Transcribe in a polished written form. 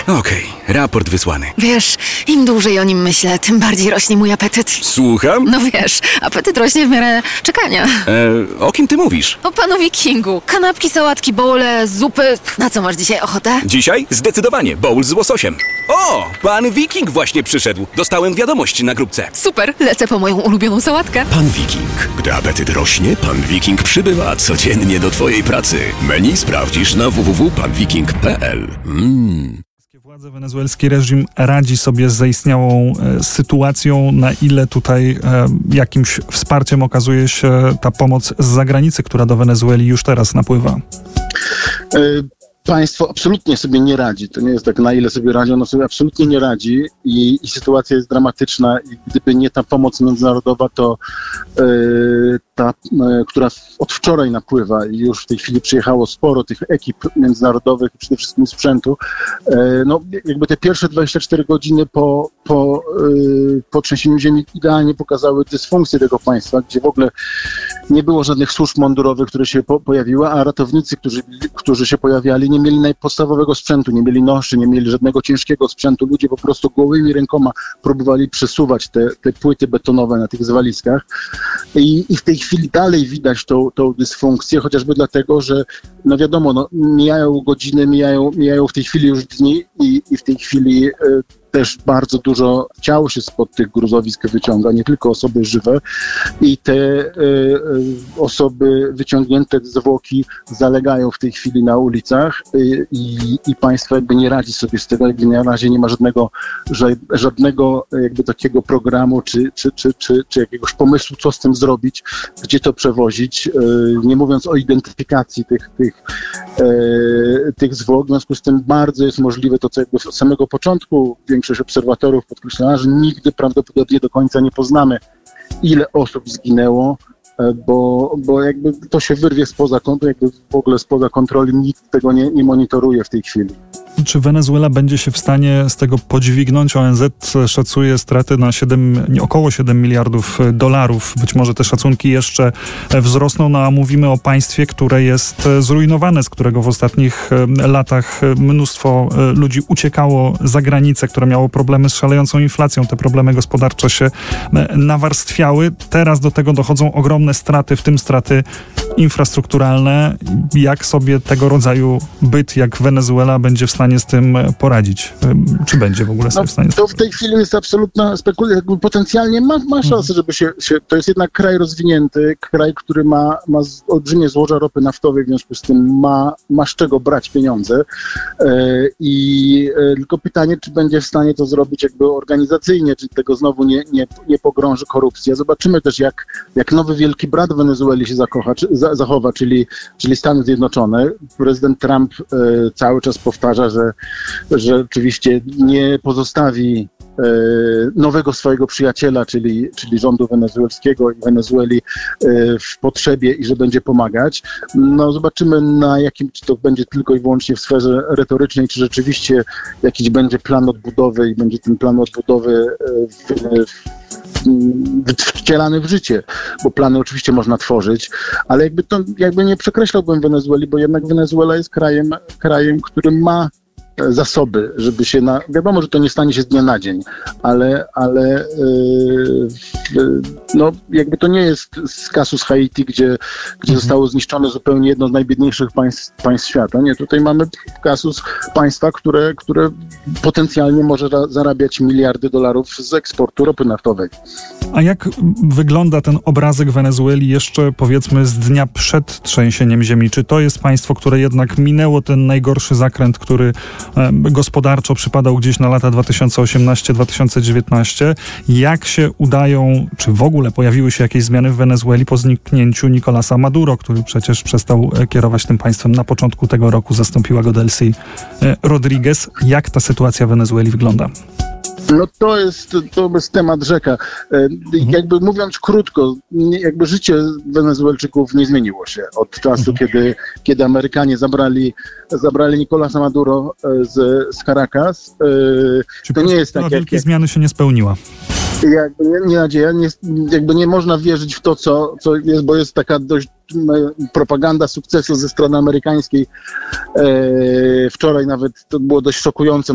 Okej, raport wysłany. Wiesz, im dłużej o nim myślę, tym bardziej rośnie mój apetyt. Słucham? No wiesz, apetyt rośnie w miarę czekania. O kim ty mówisz? O panu Wikingu. Kanapki, sałatki, bowle, zupy. Na co masz dzisiaj ochotę? Dzisiaj? Zdecydowanie, bowl z łososiem. O, pan Wiking właśnie przyszedł. Dostałem wiadomość na grupce. Super, lecę po moją ulubioną sałatkę. Pan Wiking. Gdy apetyt rośnie, Pan Wiking przybywa codziennie do twojej pracy. Menu sprawdzisz na www.panwiking.pl. Władze wenezuelski reżim radzi sobie z zaistniałą sytuacją, na ile tutaj jakimś wsparciem okazuje się ta pomoc z zagranicy, która do Wenezueli już teraz napływa? Państwo absolutnie sobie nie radzi. To nie jest tak, na ile sobie radzi, ono sobie absolutnie nie radzi i sytuacja jest dramatyczna i gdyby nie ta pomoc międzynarodowa, to która od wczoraj napływa i już w tej chwili przyjechało sporo tych ekip międzynarodowych i przede wszystkim sprzętu, no jakby te pierwsze 24 godziny po trzęsieniu ziemi idealnie pokazały dysfunkcję tego państwa, gdzie w ogóle nie było żadnych służb mundurowych, które się pojawiły, a ratownicy, którzy się pojawiali, nie mieli najpodstawowego sprzętu, nie mieli noszy, nie mieli żadnego ciężkiego sprzętu. Ludzie po prostu gołymi rękoma próbowali przesuwać te płyty betonowe na tych zwaliskach i w tej chwili dalej widać tą dysfunkcję, chociażby dlatego, że no wiadomo, no, mijają godziny, mijają w tej chwili już dni i w tej chwili też bardzo dużo ciał się spod tych gruzowisk wyciąga, nie tylko osoby żywe i te osoby wyciągnięte zwłoki zalegają w tej chwili na ulicach i państwo jakby nie radzi sobie z tego, jakby na razie nie ma żadnego jakby takiego programu czy jakiegoś pomysłu, co z tym zrobić, gdzie to przewozić, nie mówiąc o identyfikacji tych zwłok. W związku z tym bardzo jest możliwe to, co jakby od samego początku większość obserwatorów podkreślała, że nigdy prawdopodobnie do końca nie poznamy, ile osób zginęło, bo jakby to się wyrwie spoza kontroli, nikt tego nie monitoruje w tej chwili. Czy Wenezuela będzie się w stanie z tego podźwignąć? ONZ szacuje straty na około 7 miliardów dolarów. Być może te szacunki jeszcze wzrosną, no a mówimy o państwie, które jest zrujnowane, z którego w ostatnich latach mnóstwo ludzi uciekało za granicę, które miało problemy z szalejącą inflacją. Te problemy gospodarcze się nawarstwiały. Teraz do tego dochodzą ogromne straty, w tym straty infrastrukturalne. Jak sobie tego rodzaju byt jak Wenezuela będzie w stanie z tym poradzić? Czy będzie w ogóle sobie w stanie? To w tej chwili jest absolutna spekulacja. Potencjalnie ma szansę, żeby się... To jest jednak kraj rozwinięty, kraj, który ma olbrzymie złoża ropy naftowej, w związku z tym ma z czego brać pieniądze. Tylko pytanie, czy będzie w stanie to zrobić jakby organizacyjnie, czy tego znowu nie pogrąży korupcja. Zobaczymy też, jak nowy wielki brat Wenezueli się zachowa, czyli Stany Zjednoczone. Prezydent Trump cały czas powtarza, że oczywiście nie pozostawi nowego swojego przyjaciela, czyli rządu wenezuelskiego i Wenezueli w potrzebie i że będzie pomagać. No zobaczymy czy to będzie tylko i wyłącznie w sferze retorycznej, czy rzeczywiście jakiś będzie plan odbudowy i będzie ten plan odbudowy wcielany w życie, bo plany oczywiście można tworzyć, ale jakby nie przekreślałbym Wenezueli, bo jednak Wenezuela jest krajem, który ma zasoby, żeby się wiadomo, że to nie stanie się z dnia na dzień, ale no jakby to nie jest z kasus Haiti, gdzie zostało zniszczone zupełnie jedno z najbiedniejszych państw świata. Nie, tutaj mamy kasus państwa, które potencjalnie może zarabiać miliardy dolarów z eksportu ropy naftowej. A jak wygląda ten obrazek Wenezueli jeszcze, powiedzmy, z dnia przed trzęsieniem ziemi? Czy to jest państwo, które jednak minęło ten najgorszy zakręt, który gospodarczo przypadał gdzieś na lata 2018-2019? Jak się udają, czy w ogóle pojawiły się jakieś zmiany w Wenezueli po zniknięciu Nicolasa Maduro, który przecież przestał kierować tym państwem na początku tego roku, zastąpiła go Delcy Rodriguez. Jak ta sytuacja w Wenezueli wygląda? No to jest temat rzeka. Jakby mówiąc krótko, jakby życie Wenezuelczyków nie zmieniło się od czasu, kiedy Amerykanie zabrali Nicolasa Maduro z Caracas. To nie jest tak, wielkie zmiany się nie spełniła. Nie nadzieja, jakby nie można wierzyć w to, co jest, bo jest taka dość propaganda sukcesu ze strony amerykańskiej. Wczoraj nawet to było dość szokujące.